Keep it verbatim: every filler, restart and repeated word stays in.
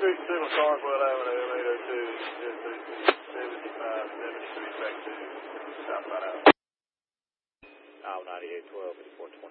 Street, Signal Carswell Avenue, eight oh two, seventy-five, seventy-three, back to southbound out. Aisle ninety-eight twelve, eighty-four.